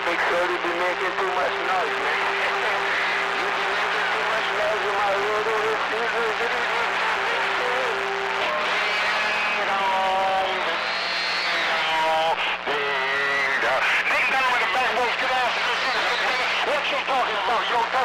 Big Shorty be making too much noise, man. You be making too much noise in my little Niggas got on the back roads, get off. What you talking about, yo?